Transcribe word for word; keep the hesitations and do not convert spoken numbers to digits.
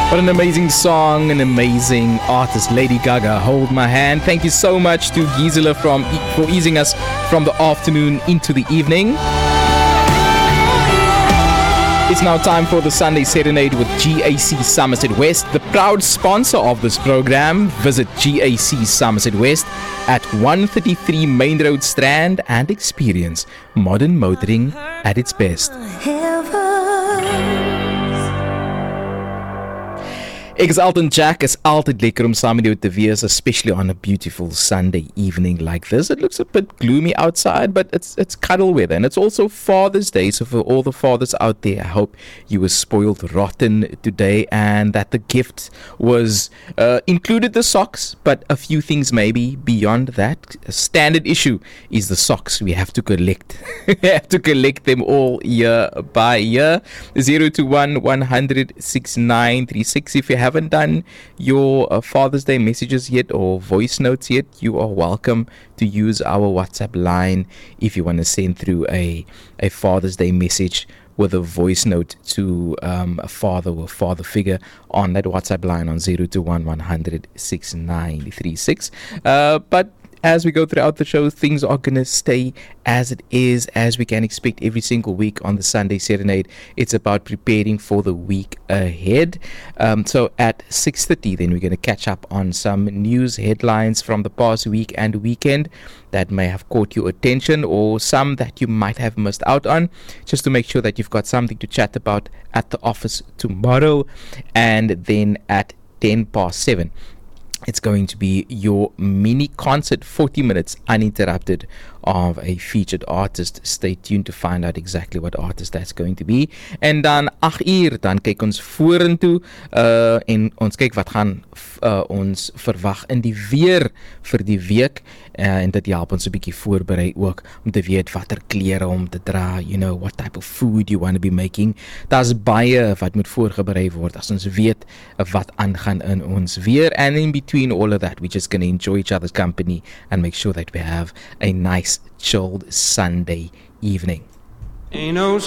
What an amazing song, an amazing artist, Lady Gaga, Hold My Hand. Thank you so much to Gisela from, for easing us from the afternoon into the evening. It's now time for the Sunday Serenade with G A C Somerset West, the proud sponsor of this program. Visit G A C Somerset West at one thirty-three Main Road Strand and experience modern motoring at its best. Ek is Alton Jack, is altyd lekker om saam met jou te wees, especially on a beautiful Sunday evening like this. It looks a bit gloomy outside, but it's it's cuddle weather, and it's also Father's Day, so for all the fathers out there, I hope you were spoiled rotten today, and that the gift was uh, included the socks, but a few things maybe beyond that. A standard issue is the socks. We have to collect. we have to collect them all year by year. zero two one, one hundred, sixty-nine thirty-six. If you have haven't done your uh, Father's Day messages yet or voice notes yet, you are welcome to use our WhatsApp line if you want to send through a, a Father's Day message with a voice note to um, a father or father figure on that WhatsApp line on zero two one, one hundred, sixty-nine thirty-six. Uh, but as we go throughout the show, things are going to stay as it is, as we can expect every single week on the Sunday Serenade. It's about preparing for the week ahead. Um, so at six thirty, then we're going to catch up on some news headlines from the past week and weekend that may have caught your attention, or some that you might have missed out on, just to make sure that you've got something to chat about at the office tomorrow. And then at ten past seven, it's going to be your mini concert, forty minutes uninterrupted, of a featured artist. Stay tuned to find out exactly what artist that's going to be. En dan eight uur, dan kyk ons vorentoe uh, en ons kyk wat gaan uh, ons verwag in die weer vir die week. Uh, en dit help ons 'n bietjie voorberei ook om te weet watter klere om te dra, you know, what type of food you want to be making. Daar's baie wat moet voorberei word as ons weet wat aangaan in ons weer. And in between all of that, we're just going to enjoy each other's company and make sure that we have a nice chilled Sunday evening. Ain't no